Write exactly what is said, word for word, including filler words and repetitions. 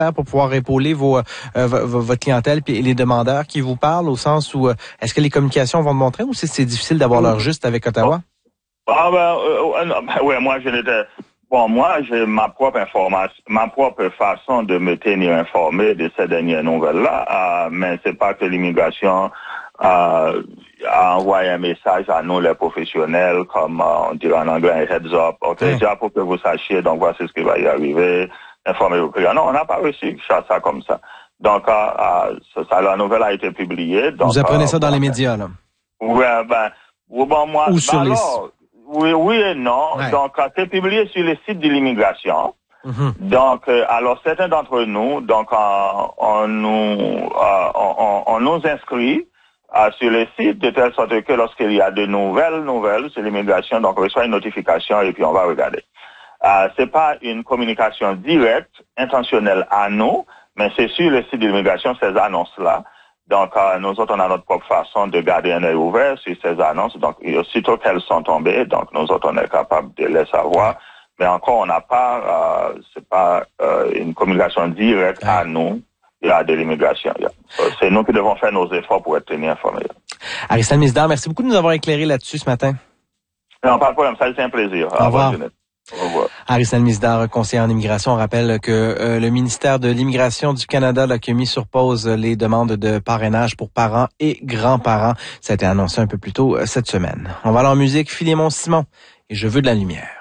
pour pouvoir épauler vos, euh, votre clientèle et les demandeurs qui vous parlent, au sens où euh, est-ce que les communications vont de montrer ou c'est, c'est difficile d'avoir leur juste avec Ottawa? Ah ben, euh, euh, ouais, moi je n'étais bon, moi j'ai ma propre information, ma propre façon de me tenir informé de ces dernières nouvelles-là, euh, mais c'est pas que l'immigration euh, a envoyé un message à nous les professionnels, comme euh, on dirait en anglais un heads up, ok, mmh. déjà pour que vous sachiez, donc voici ce qui va y arriver. Informer vos clients. Non, on n'a pas reçu ça, ça comme ça. Donc, euh, euh, ça, la nouvelle a été publiée. Donc, vous apprenez euh, ça dans ben, les médias, là? Oui, ben, bon, moi, ou ben sur alors, les... oui, oui et non. Ouais. Donc, euh, c'est publié sur le site de l'immigration. Mm-hmm. Donc, euh, alors certains d'entre nous, donc, euh, on nous, euh, on, on nous inscrit euh, sur le site de telle sorte que lorsqu'il y a de nouvelles nouvelles sur l'immigration, donc on reçoit une notification et puis on va regarder. Euh, c'est pas une communication directe, intentionnelle à nous, mais c'est sur le site de l'immigration, ces annonces-là. Donc, euh, nous autres, on a notre propre façon de garder un œil ouvert sur ces annonces. Donc, aussitôt qu'elles sont tombées, donc nous autres, on est capable de les savoir. Mais encore, on n'a pas, euh, c'est pas euh, une communication directe à nous, là, de l'immigration. Yeah. C'est nous qui devons faire nos efforts pour être tenus informés. Aristide Misdar, merci beaucoup de nous avoir éclairé là-dessus ce matin. Non, pas de problème, ça c'est un plaisir. Au revoir. Au revoir. Aristide Misdar, conseiller en immigration, rappelle que euh, le ministère de l'Immigration du Canada là, qui a mis sur pause les demandes de parrainage pour parents et grands-parents. Ça a été annoncé un peu plus tôt euh, cette semaine. On va aller en musique, Philémon Simon et Je veux de la lumière.